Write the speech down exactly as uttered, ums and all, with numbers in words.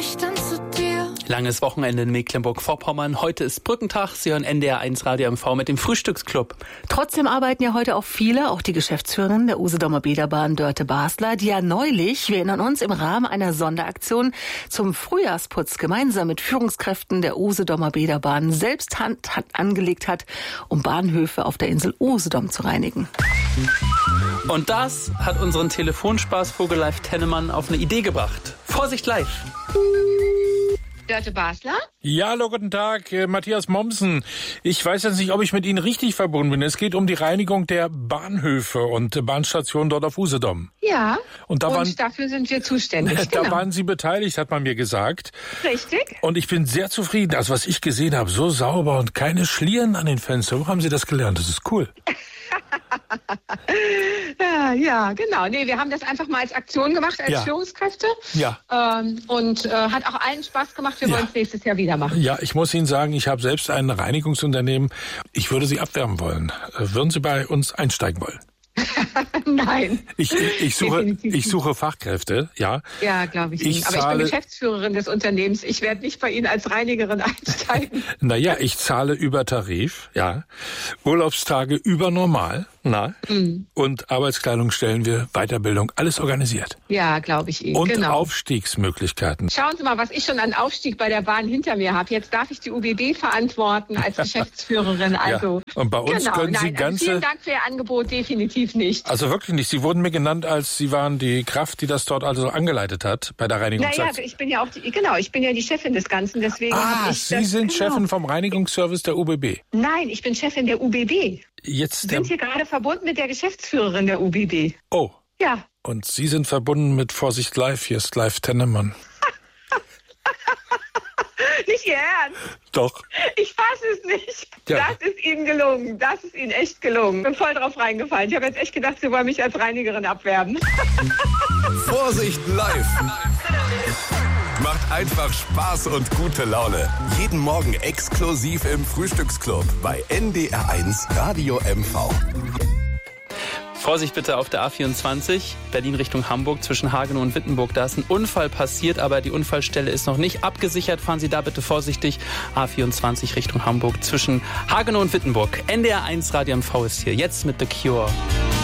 ich dann zu dir. Langes Wochenende in Mecklenburg-Vorpommern. Heute ist Brückentag. Sie hören N D R eins Radio M V mit dem Frühstücksclub. Trotzdem arbeiten ja heute auch viele, auch die Geschäftsführerin der Usedomer Bäderbahn Dörte Basler, die ja neulich, wir erinnern uns, im Rahmen einer Sonderaktion zum Frühjahrsputz gemeinsam mit Führungskräften der Usedomer Bäderbahn selbst Hand hat angelegt hat, um Bahnhöfe auf der Insel Usedom zu reinigen. Und das hat unseren Telefonspaßvogel Live Tennemann auf eine Idee gebracht. Vorsicht live! Dörte Basler? Ja, hallo, guten Tag, äh, Matthias Mommsen. Ich weiß jetzt nicht, ob ich mit Ihnen richtig verbunden bin. Es geht um die Reinigung der Bahnhöfe und äh, Bahnstationen dort auf Usedom. Ja, und, da und waren, dafür sind wir zuständig. Da genau. waren Sie beteiligt, hat man mir gesagt. Richtig. Und ich bin sehr zufrieden. Also was ich gesehen habe, so sauber und keine Schlieren an den Fenstern. Wo haben Sie das gelernt? Das ist cool. ja, ja, genau. Nee, wir haben das einfach mal als Aktion gemacht, als ja. Führungskräfte. Ja. Ähm, und äh, hat auch allen Spaß gemacht. Wir ja. wollen es nächstes Jahr wieder machen. Ja, ich muss Ihnen sagen, ich habe selbst ein Reinigungsunternehmen. Ich würde Sie abwerben wollen. Würden Sie bei uns einsteigen wollen? Nein. Ich, ich, suche, ich suche Fachkräfte, ja. Ja, glaube ich. ich Aber zahle, ich bin Geschäftsführerin des Unternehmens. Ich werde nicht bei Ihnen als Reinigerin einsteigen. Naja, ich zahle über Tarif, ja. Urlaubstage über normal, na. Mhm. Und Arbeitskleidung stellen wir, Weiterbildung, alles organisiert. Ja, glaube ich Ihnen. Und genau. Aufstiegsmöglichkeiten. Schauen Sie mal, was ich schon an Aufstieg bei der Bahn hinter mir habe. Jetzt darf ich die U B B verantworten als Geschäftsführerin. Also, ja. Und bei uns genau, können Sie nein, ganze... Vielen Dank für Ihr Angebot, definitiv nicht. Also wirklich nicht. Sie wurden mir genannt, als Sie waren die Kraft, die das dort also angeleitet hat bei der Reinigungsaktion. Naja, ich bin ja auch die, genau, ich bin ja die Chefin des Ganzen, deswegen Ah, habe ich Sie das, sind genau. Chefin vom Reinigungsservice der U B B. Nein, ich bin Chefin der U B B. Jetzt Sie sind hier gerade verbunden mit der Geschäftsführerin der U B B. Oh. Ja. Und Sie sind verbunden mit Vorsicht Live. Hier ist Live Tennemann. Nicht Ihr Ernst? Doch. Ich fasse es nicht. Ja. Das ist Ihnen gelungen. Das ist Ihnen echt gelungen. Ich bin voll drauf reingefallen. Ich habe jetzt echt gedacht, Sie wollen mich als Reinigerin abwerben. Vorsicht live. Macht einfach Spaß und gute Laune. Jeden Morgen exklusiv im Frühstücksclub bei N D R eins Radio M V. Vorsicht bitte auf der A vierundzwanzig, Berlin Richtung Hamburg, zwischen Hagenow und Wittenburg. Da ist ein Unfall passiert, aber die Unfallstelle ist noch nicht abgesichert. Fahren Sie da bitte vorsichtig. A vierundzwanzig Richtung Hamburg, zwischen Hagenow und Wittenburg. N D R eins Radio M V ist hier. Jetzt mit The Cure.